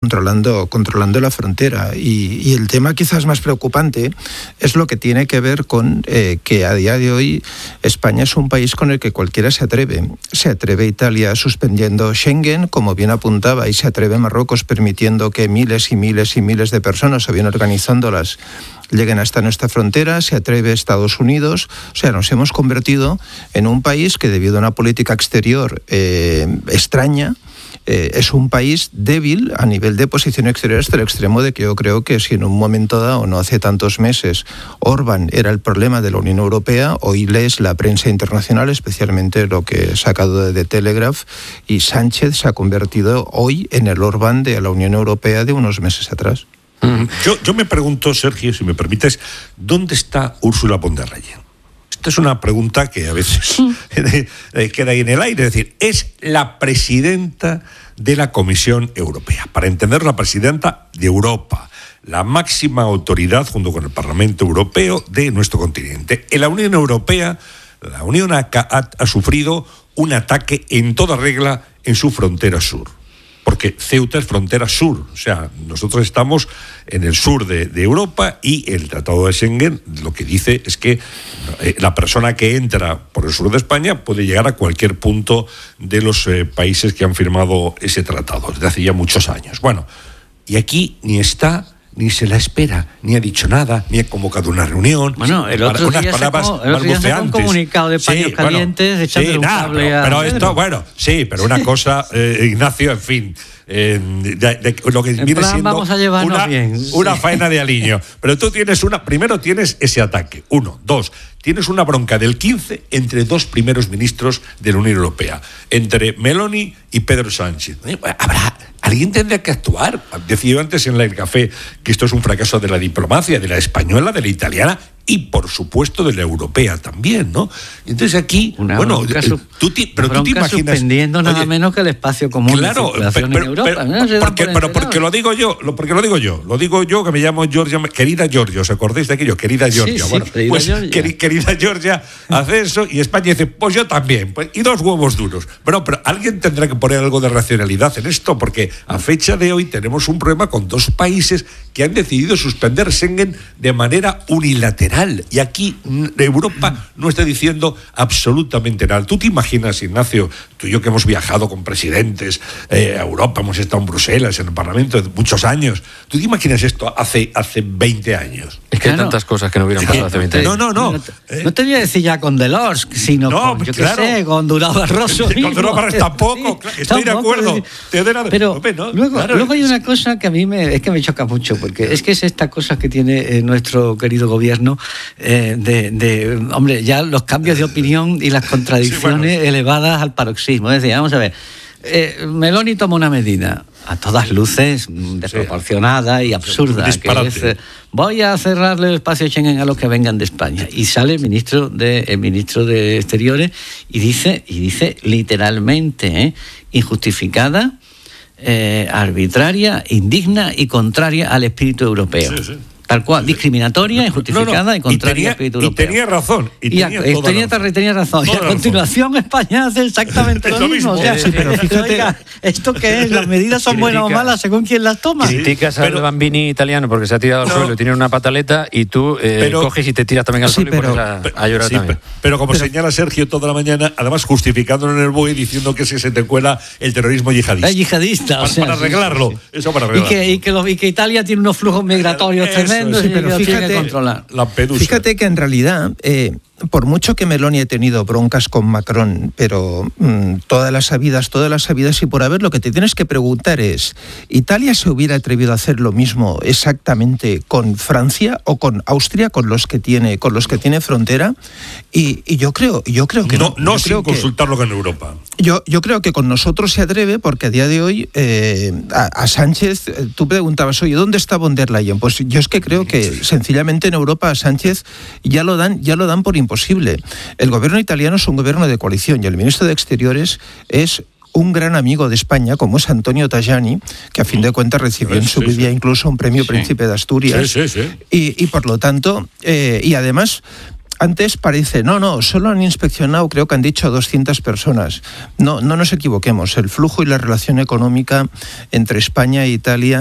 controlando la frontera. Y el tema quizás más preocupante es lo que tiene que ver con que a día de hoy España es un país con el que cualquiera se atreve. Se atreve Italia suspendiendo Schengen, como bien apuntaba, y se atreve Marruecos permitiendo que miles y miles y miles de personas, o bien organizándolas, lleguen hasta nuestra frontera. Se atreve Estados Unidos. O sea, nos hemos convertido en un país que, debido a una política exterior extraña, es un país débil a nivel de posición exterior, hasta el extremo de que yo creo que si en un momento dado, no hace tantos meses, Orbán era el problema de la Unión Europea, hoy lees la prensa internacional, especialmente lo que he sacado de The Telegraph, y Sánchez se ha convertido hoy en el Orbán de la Unión Europea de unos meses atrás. Yo me pregunto, Sergio, si me permites, ¿dónde está Ursula von der Leyen? Esta es una pregunta que a veces queda ahí en el aire. Es decir, es la presidenta de la Comisión Europea. Para entender, la presidenta de Europa, la máxima autoridad, junto con el Parlamento Europeo, de nuestro continente. En la Unión Europea, la Unión ha sufrido un ataque en toda regla en su frontera sur. Porque Ceuta es frontera sur, o sea, nosotros estamos en el sur de Europa, y el Tratado de Schengen lo que dice es que la persona que entra por el sur de España puede llegar a cualquier punto de los países que han firmado ese tratado desde hace ya muchos años. Bueno, y aquí ni está, ni se la espera, ni ha dicho nada, ni ha convocado una reunión. Bueno, el otro día sacó un comunicado de paños calientes, echándole un cable a... Pero esto, bueno, sí, pero una cosa, Ignacio, en fin, lo que viene siendo vamos a llevarnos una faena de aliño. Pero tú primero tienes ese ataque, 1, 2, tienes una bronca del 15 entre dos primeros ministros de la Unión Europea, entre Meloni y Pedro Sánchez. Alguien tendrá que actuar. Decía yo antes en el café que esto es un fracaso de la diplomacia, de la española, de la italiana y, por supuesto, de la europea también, ¿no? Entonces aquí, tú te imaginas... suspendiendo nada menos que el espacio común de circulación en Europa. Porque lo digo yo, que me llamo Georgia, querida Georgia, ¿os acordáis de aquello? Querida Georgia. Sí, querida Georgia hace eso, y España dice, pues yo también, y dos huevos duros. Pero alguien tendrá que poner algo de racionalidad en esto, porque a fecha de hoy tenemos un problema con dos países que han decidido suspender Schengen de manera unilateral. Y aquí Europa no está diciendo absolutamente nada. ¿Tú te imaginas, Ignacio, tú y yo que hemos viajado con presidentes a Europa, hemos estado en Bruselas, en el Parlamento de muchos años, ¿tú te imaginas esto hace 20 años? Es que hay tantas cosas que no hubieran pasado hace 20 años. No te voy a decir ya con Delors, sino con Durão Barroso. Con Durão Barroso tampoco, estoy de acuerdo. Pero luego hay una cosa que a mí me choca mucho, porque es que es esta cosa que tiene nuestro querido gobierno, hombre, ya los cambios de opinión y las contradicciones elevadas al paroxismo. Es decir, vamos a ver, Meloni toma una medida a todas luces desproporcionada y absurda, que es, voy a cerrarle el espacio Schengen a los que vengan de España, y sale el ministro de Exteriores y dice literalmente, injustificada, arbitraria, indigna y contraria al espíritu europeo. Tal cual, discriminatoria, injustificada y contraria al espíritu europeo. Y tenía razón. Tenía razón. Y a continuación España hace exactamente lo mismo. O sea, pero fíjate, ¿esto qué es? ¿Las medidas son buenas o malas según quien las toma? Criticas al Bambini italiano porque se ha tirado al suelo y tiene una pataleta, y tú coges y te tiras también al suelo y pones a llorar también. Pero como señala Sergio toda la mañana, además justificándolo en el BOE, diciendo que se te cuela el terrorismo yihadista. Para arreglarlo. Eso para arreglarlo. Y que Italia tiene unos flujos migratorios tremendos. Pero fíjate que en realidad, por mucho que Meloni ha tenido broncas con Macron, pero todas las habidas y por haber, lo que te tienes que preguntar es, ¿Italia se hubiera atrevido a hacer lo mismo exactamente con Francia o con Austria, con los que tiene frontera? Y yo creo que no sin consultarlo con Europa. Yo creo que con nosotros se atreve, porque a día de hoy a Sánchez, tú preguntabas, oye, ¿dónde está von der Leyen? Pues yo es que creo que sencillamente en Europa a Sánchez ya lo dan por imposible. El gobierno italiano es un gobierno de coalición, y el ministro de Exteriores es un gran amigo de España, como es Antonio Tajani, que a fin de cuentas recibió en su vida incluso un premio Príncipe de Asturias. Y por lo tanto, y además, Antes parece, no, solo han inspeccionado, creo que han dicho 200 personas. No nos equivoquemos, el flujo y la relación económica entre España e Italia